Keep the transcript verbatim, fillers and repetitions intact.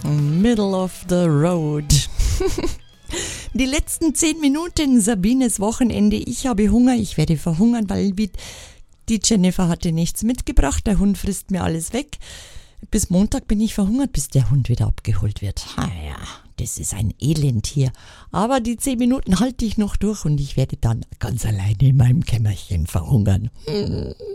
Middle of the road. Die letzten zehn Minuten, Sabines Wochenende. Ich habe Hunger, ich werde verhungern, weil die Jennifer hatte nichts mitgebracht. Der Hund frisst mir alles weg. Bis Montag bin ich verhungert, bis der Hund wieder abgeholt wird. Ah ja, das ist ein Elend hier. Aber die zehn Minuten halte ich noch durch und ich werde dann ganz alleine in meinem Kämmerchen verhungern.